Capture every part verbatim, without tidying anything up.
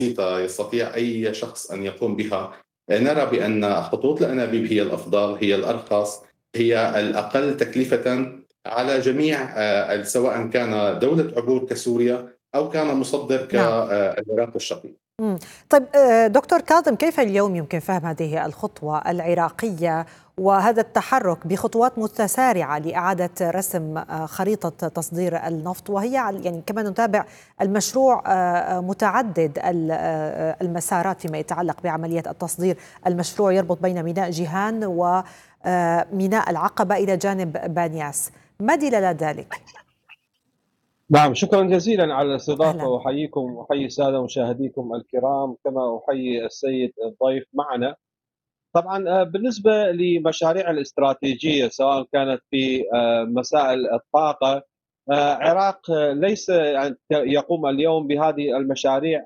بسيطة يستطيع أي شخص أن يقوم بها. نرى بأن خطوط الأنابيب هي الأفضل، هي الأرخص، هي الأقل تكلفة على جميع آه، سواء كان دولة عبور كسوريا أو كان مصدر نعم. كالعراق الشقيق. مم. طيب آه، دكتور كاظم، كيف اليوم يمكن فهم هذه الخطوة العراقية وهذا التحرك بخطوات متسارعة لإعادة رسم آه، خريطة تصدير النفط، وهي يعني كما نتابع المشروع آه، متعدد ال- آه، المسارات فيما يتعلق بعملية التصدير. المشروع يربط بين ميناء جيهان وميناء العقبة إلى جانب بانياس. ما دلالة ذلك؟ نعم، شكرا جزيلا على أهلا. الاستضافة. أحييكم وأحيي السادة مشاهديكم الكرام، كما أحيي السيد الضيف معنا. طبعا آه، بالنسبة لمشاريع الاستراتيجية سواء كانت في آه، مسائل الطاقة، آه، العراق آه، ليس يعني يقوم اليوم بهذه المشاريع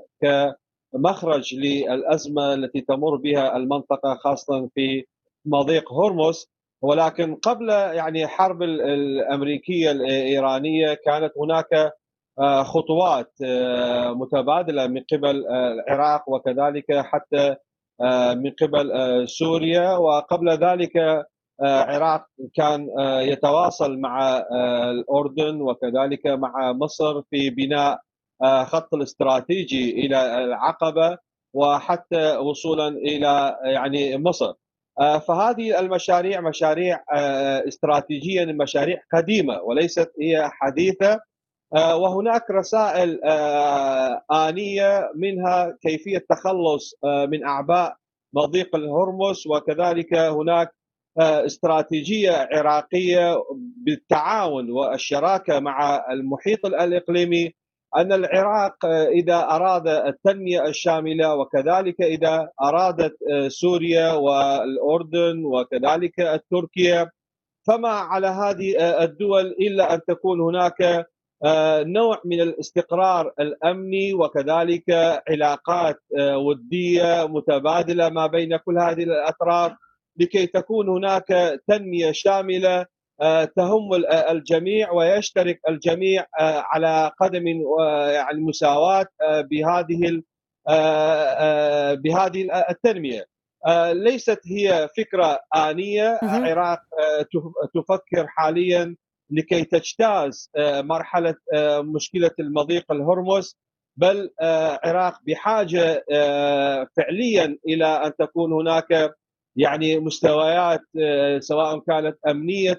كمخرج للأزمة التي تمر بها المنطقة، خاصة في مضيق هرمز. ولكن قبل يعني حرب ال- الأمريكية الإيرانية كانت هناك آه، خطوات آه، متبادلة من قبل آه، العراق، وكذلك حتى آه، من قبل آه، سوريا. وقبل ذلك آه، العراق كان آه، يتواصل مع آه، الأردن وكذلك مع مصر في بناء آه، خط الاستراتيجي إلى العقبة، وحتى وصولا إلى يعني مصر. آه، فهذه المشاريع مشاريع آه، استراتيجية، مشاريع قديمة وليست هي حديثة. آه، وهناك رسائل آه، آنية، منها كيفية التخلص آه، من أعباء مضيق الهرمز، وكذلك هناك آه، استراتيجية عراقية بالتعاون والشراكة مع المحيط الإقليمي، أن العراق آه، إذا أراد التنمية الشاملة، وكذلك إذا أرادت آه، سوريا والأردن وكذلك تركيا، فما على هذه آه، الدول إلا أن تكون هناك آه، نوع من الاستقرار الأمني، وكذلك علاقات آه، ودية متبادلة ما بين كل هذه الأطراف، لكي تكون هناك تنمية شاملة آه، تهم ال- الجميع، ويشترك الجميع آه، على قدم يعني مساواة آه، بهذه ال- آه، آه، بهذه التنمية. آه، ليست هي فكرة آنية. مهم. العراق آه، تف- تفكر حاليا لكي تجتاز آه، مرحلة آه، مشكلة المضيق الهرمز، بل آه، العراق بحاجة آه، فعليا إلى أن تكون هناك يعني مستويات آه، سواء كانت أمنية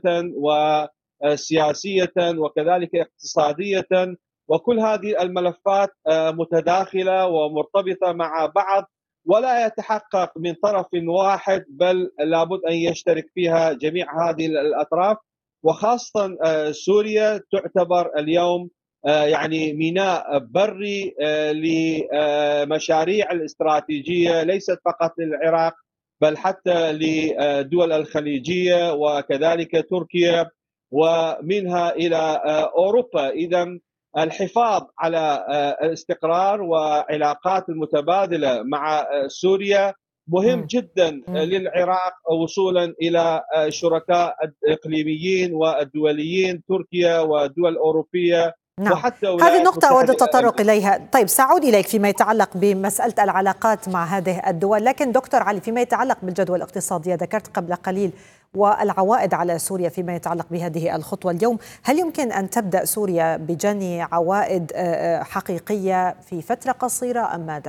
وسياسية وكذلك اقتصادية، وكل هذه الملفات آه، متداخلة ومرتبطة مع بعض، ولا يتحقق من طرف واحد، بل لابد أن يشترك فيها جميع هذه الأطراف. وخاصة آه، سوريا تعتبر اليوم آه، يعني ميناء بري آه، لمشاريع الاستراتيجية، ليست فقط للعراق بل حتى لدول الخليجية وكذلك تركيا، ومنها إلى آه، أوروبا. إذا الحفاظ على آه، الاستقرار وعلاقات المتبادلة مع آه، سوريا مهم مم. جدا مم. للعراق، وصولا إلى آه، الشركاء الإقليميين والدوليين، تركيا والدول الأوروبية نعم، وحتى هذه الولايات النقطة أود المتحدة التطرق الأمريكية. إليها. طيب، سأعود إليك فيما يتعلق بمسألة العلاقات مع هذه الدول، لكن دكتور علي، فيما يتعلق بالجدوى الاقتصادية ذكرت قبل قليل والعوائد على سوريا فيما يتعلق بهذه الخطوة اليوم، هل يمكن أن تبدأ سوريا بجني عوائد آه، آه، حقيقية في فترة قصيرة أم ماذا؟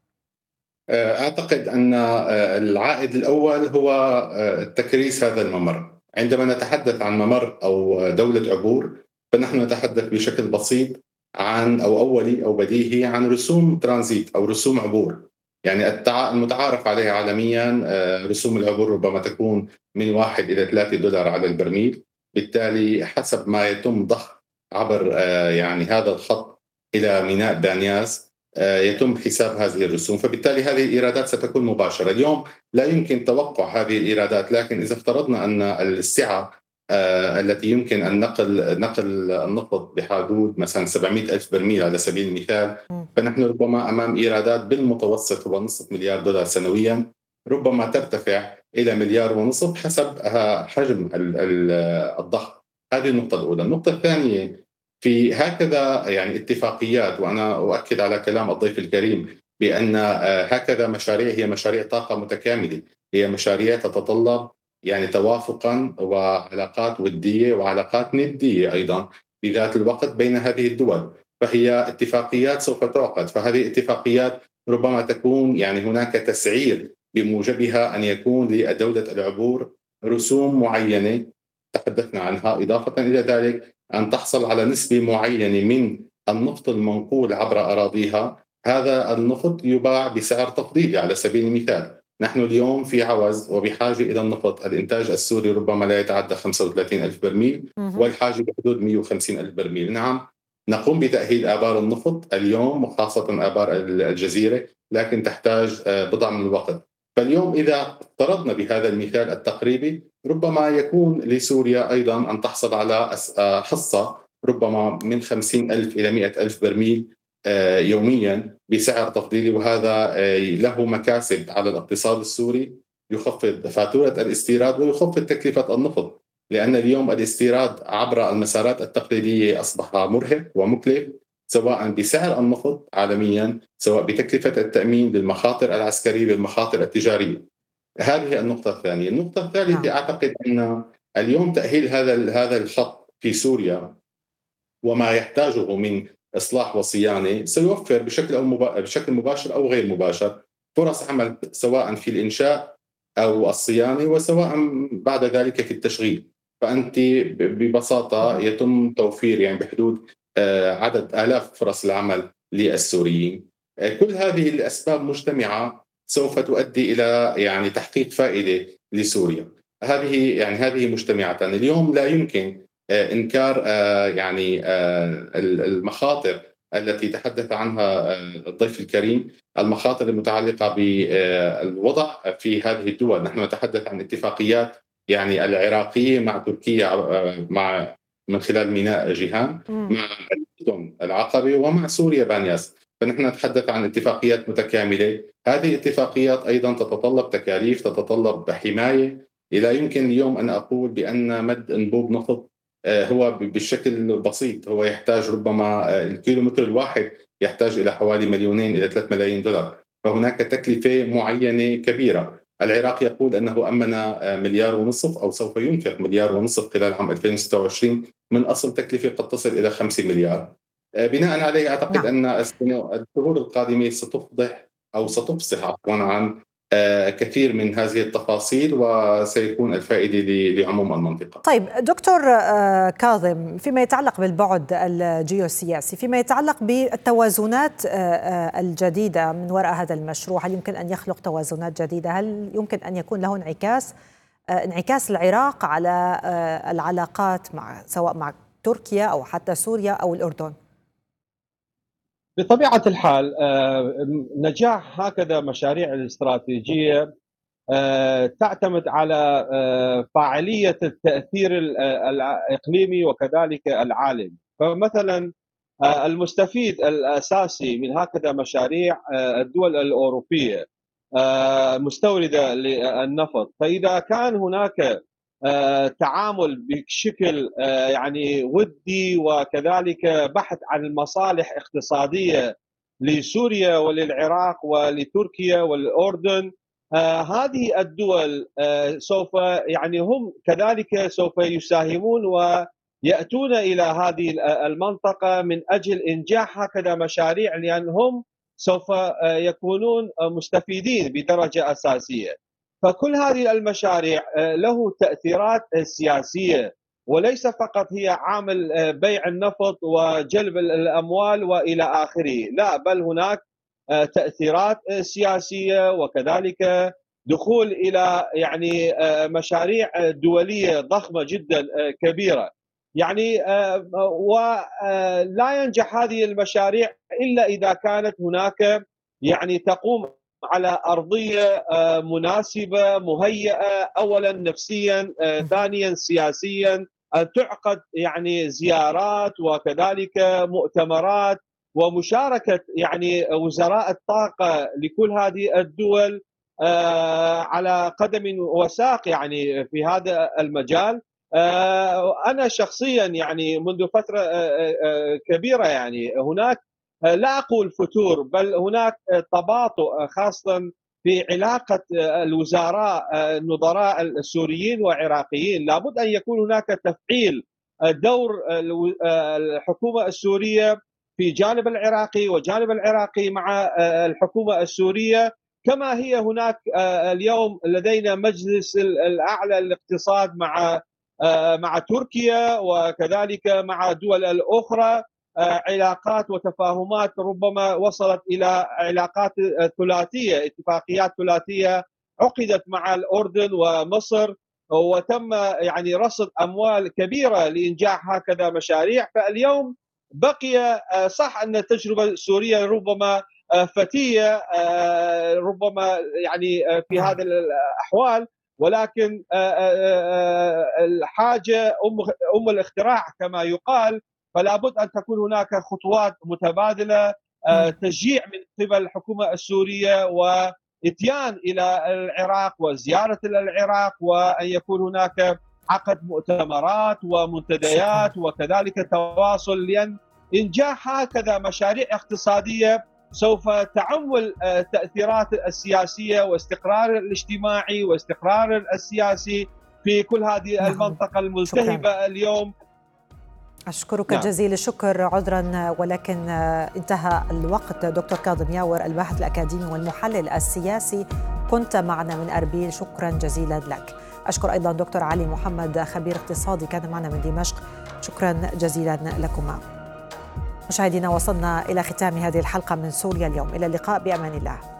أعتقد أن العائد الأول هو تكريس هذا الممر. عندما نتحدث عن ممر أو دولة عبور، فنحن نتحدث بشكل بسيط عن أو أولي أو بديهي عن رسوم ترانزيت أو رسوم عبور. يعني التع- المتعارف عليه عالميا آه، رسوم العبور ربما تكون من واحد إلى ثلاثة دولار على البرميل. بالتالي حسب ما يتم ضخ عبر آه، يعني هذا الخط إلى ميناء بانياس آه، يتم حساب هذه الرسوم، فبالتالي هذه الإيرادات ستكون مباشرة. اليوم لا يمكن توقع هذه الإيرادات، لكن إذا افترضنا أن السعة آه، التي يمكن أن نقل نقل النفط بحدود مثلا سبعمئة ألف برميل على سبيل المثال، فنحن ربما أمام إيرادات بالمتوسط هو نصف مليار دولار سنويا، ربما ترتفع إلى مليار ونصف حسب آه، حجم ال- ال- الضخ. هذه النقطة الأولى. النقطة الثانية، في هكذا يعني اتفاقيات، وأنا أؤكد على كلام الضيف الكريم، بأن هكذا مشاريع هي مشاريع طاقة متكاملة، هي مشاريع تتطلب يعني توافقا وعلاقات ودية وعلاقات ندية أيضا بذات الوقت بين هذه الدول. فهي اتفاقيات سوف تعقد، فهذه الاتفاقيات ربما تكون يعني هناك تسعير بموجبها أن يكون لدولة العبور رسوم معينة تحدثنا عنها، إضافة إلى ذلك أن تحصل على نسبة معينة من النفط المنقول عبر أراضيها. هذا النفط يباع بسعر تفضيلي على سبيل المثال. نحن اليوم في عوز وبحاجة إلى النفط، الإنتاج السوري ربما لا يتعدى خمسة وثلاثين ألف برميل والحاجة بحدود مئة وخمسين ألف برميل. نعم نقوم بتأهيل آبار النفط اليوم وخاصة آبار الجزيرة، لكن تحتاج بضع من الوقت. فاليوم إذا افترضنا بهذا المثال التقريبي ربما يكون لسوريا أيضا أن تحصل على حصة ربما من خمسين ألف إلى مئة ألف برميل يوميا بسعر تفضيلي، وهذا له مكاسب على الاقتصاد السوري، يخفض فاتورة الاستيراد ويخفض تكلفة النفط، لأن اليوم الاستيراد عبر المسارات التقليدية أصبح مرهق ومكلف، سواء بسعر النفط عالميا، سواء بتكلفة التأمين، بالمخاطر العسكرية، بالمخاطر التجارية. هذه النقطة الثانية. النقطة الثالثة أعتقد أن اليوم تأهيل هذا هذا الخط في سوريا وما يحتاجه من إصلاح وصيانة سيوفر بشكل أو مبا... بشكل مباشر أو غير مباشر فرص عمل، سواء في الإنشاء أو الصيانة، وسواء بعد ذلك في التشغيل. فأنت ببساطة يتم توفير يعني بحدود عدد آلاف فرص العمل للسوريين. كل هذه الأسباب مجتمعة سوف تؤدي إلى يعني تحقيق فائدة لسوريا. هذه يعني هذه مجتمعة. اليوم لا يمكن إنكار يعني المخاطر التي تحدث عنها الضيف الكريم، المخاطر المتعلقة بالوضع في هذه الدول. نحن نتحدث عن اتفاقيات يعني العراقية مع تركيا مع من خلال ميناء جيهان، مع الأردن العقبة، ومع سوريا بانياس. فنحن نتحدث عن اتفاقيات متكاملة. هذه الاتفاقيات أيضا تتطلب تكاليف، تتطلب حماية. لا يمكن اليوم أن أقول بأن مد أنبوب نفط هو بالشكل بسيط، هو يحتاج ربما الكيلومتر الواحد يحتاج إلى حوالي مليونين إلى ثلاثة ملايين دولار. فهناك تكلفة معينة كبيرة. العراق يقول أنه أمن مليار ونصف أو سوف ينفق مليار ونصف خلال عام ألفين وستة وعشرين من أصل تكلفة قد تصل إلى خمسة مليار. بناء عليه أعتقد نعم. أن الشهور القادمة ستفضح أو ستفصح عفوا عن كثير من هذه التفاصيل، وسيكون الفائدة لعموم المنطقة. طيب دكتور كاظم، فيما يتعلق بالبعد الجيوسياسي، فيما يتعلق بالتوازنات الجديدة من وراء هذا المشروع، هل يمكن أن يخلق توازنات جديدة؟ هل يمكن أن يكون له انعكاس انعكاس العراق على العلاقات مع سواء مع تركيا أو حتى سوريا أو الأردن؟ بطبيعة الحال نجاح هكذا مشاريع الاستراتيجية تعتمد على فاعلية التأثير الإقليمي وكذلك العالمي. فمثلا المستفيد الأساسي من هكذا مشاريع الدول الأوروبية مستوردة للنفط. فإذا كان هناك تعامل بشكل يعني ودي وكذلك بحث عن المصالح اقتصادية لسوريا وللعراق ولتركيا والأردن، آه هذه الدول آه سوف يعني هم كذلك سوف يساهمون ويأتون إلى هذه المنطقة من أجل إنجاح هكذا مشاريع، لأنهم سوف آه يكونون مستفيدين بدرجة أساسية. فكل هذه المشاريع آه له تأثيرات سياسية، وليس فقط هي عامل آه بيع النفط وجلب الأموال وإلى آخره، لا، بل هناك تأثيرات سياسية وكذلك دخول إلى يعني مشاريع دولية ضخمة جدا كبيرة. يعني ولا ينجح هذه المشاريع إلا إذا كانت هناك يعني تقوم على أرضية مناسبة مهيئة، أولا نفسيا، ثانيا سياسيا، أن تعقد يعني زيارات وكذلك مؤتمرات ومشاركة يعني وزراء الطاقة لكل هذه الدول على قدم وساق يعني في هذا المجال. أنا شخصيا يعني منذ فترة كبيرة يعني هناك لا أقول فتور، بل هناك تباطؤ خاصة في علاقة الوزراء النظراء السوريين والعراقيين. لابد أن يكون هناك تفعيل دور الحكومة السورية في جانب العراقي وجانب العراقي مع الحكومة السورية، كما هي هناك اليوم لدينا مجلس الأعلى للاقتصاد مع مع تركيا وكذلك مع الدول الأخرى، علاقات وتفاهمات ربما وصلت إلى علاقات ثلاثية، اتفاقيات ثلاثية عقدت مع الأردن ومصر، وتم يعني رصد أموال كبيرة لإنجاح هكذا مشاريع. فاليوم بقي صح أن التجربة السورية ربما فتية ربما يعني في هذه الأحوال، ولكن الحاجة أم الاختراع كما يقال، فلا بد أن تكون هناك خطوات متبادلة، تشجيع من قبل الحكومة السورية وإتيان إلى العراق وزيارة إلى العراق، وأن يكون هناك عقد مؤتمرات ومنتديات وكذلك تواصل، لأن إنجاح هكذا مشاريع اقتصادية سوف تعول التأثيرات السياسية واستقرار الاجتماعي واستقرار السياسي في كل هذه المنطقة الملتهبة اليوم. أشكرك نعم. جزيل الشكر، عذرا ولكن انتهى الوقت. دكتور كاظم ياور، الباحث الأكاديمي والمحلل السياسي، كنت معنا من أربيل، شكرا جزيلا لك. أشكر أيضا دكتور علي محمد، خبير اقتصادي، كان معنا من دمشق، شكرا جزيلا لكما. مشاهدينا، وصلنا إلى ختام هذه الحلقة من سوريا اليوم، إلى اللقاء بأمان الله.